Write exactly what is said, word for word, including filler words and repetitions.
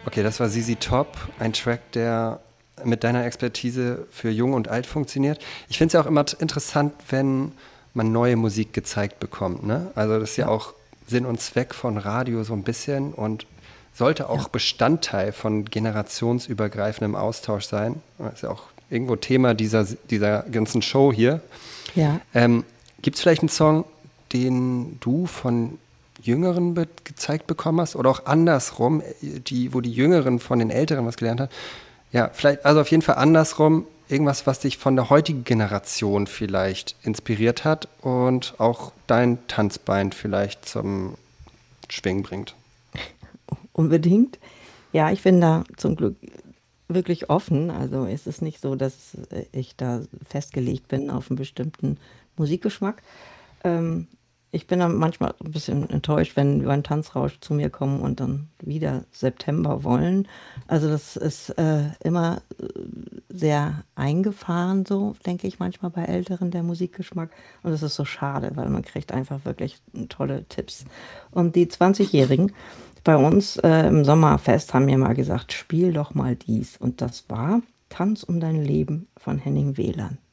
Okay, das war Z Z Top, ein Track, der mit deiner Expertise für Jung und Alt funktioniert. Ich finde es ja auch immer t- interessant, wenn man neue Musik gezeigt bekommt. Ne? Also das ist ja. ja auch Sinn und Zweck von Radio so ein bisschen und sollte auch ja. Bestandteil von generationsübergreifendem Austausch sein. Das ist ja auch irgendwo Thema dieser, dieser ganzen Show hier. Ja. Ähm, gibt es vielleicht einen Song, den du von Jüngeren be- gezeigt bekommen hast oder auch andersrum, die, wo die Jüngeren von den Älteren was gelernt haben? Ja, vielleicht, also auf jeden Fall andersrum, irgendwas, was dich von der heutigen Generation vielleicht inspiriert hat und auch dein Tanzbein vielleicht zum Schwingen bringt. Unbedingt. Ja, ich bin da zum Glück wirklich offen. Also es ist nicht so, dass ich da festgelegt bin auf einen bestimmten Musikgeschmack. Ähm, ich bin dann manchmal ein bisschen enttäuscht, wenn wir beim Tanzrausch zu mir kommen und dann wieder September wollen. Also das ist äh, immer sehr eingefahren, so denke ich manchmal bei Älteren, der Musikgeschmack. Und das ist so schade, weil man kriegt einfach wirklich tolle Tipps. Und die zwanzigjährigen bei uns äh, im Sommerfest haben mir mal gesagt, spiel doch mal dies. Und das war Tanz um dein Leben von Henning Wehland.